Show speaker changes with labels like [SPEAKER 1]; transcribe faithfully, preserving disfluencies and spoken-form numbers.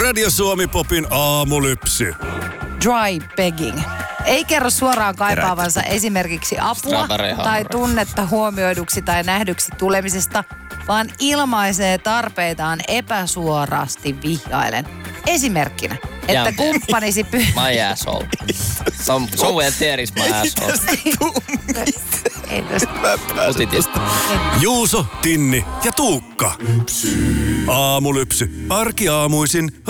[SPEAKER 1] Radio Suomi Popin aamulypsy.
[SPEAKER 2] Dry begging. Ei kerro suoraan kaipaavansa esimerkiksi apua tai tunnetta huomioiduksi tai nähdyksi tulemisesta, vaan ilmaisee tarpeitaan epäsuorasti vihjaillen. Esimerkkinä, että
[SPEAKER 3] Ja-
[SPEAKER 2] kumppanisi py...
[SPEAKER 3] My asshole. Some, somewhere there is my asshole.
[SPEAKER 2] Ei tästä.
[SPEAKER 3] Positiivista.
[SPEAKER 1] Juuso, Tinni ja Tuukka. Aamulypsy. Arkiaamuisin